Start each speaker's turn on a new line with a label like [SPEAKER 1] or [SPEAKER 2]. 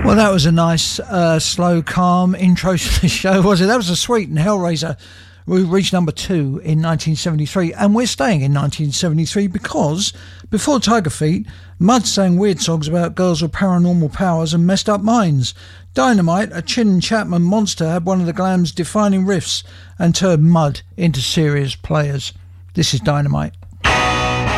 [SPEAKER 1] Well, that was a nice, slow, calm intro to the show, was it? That was a sweet, and Hellraiser we reached number 2 in 1973, and we're staying in 1973 because before Tiger Feet, Mud sang weird songs about girls with paranormal powers and messed up minds. Dynamite, a Chin Chapman monster, had one of the glam's defining riffs and turned Mud into serious players. This is Dynamite.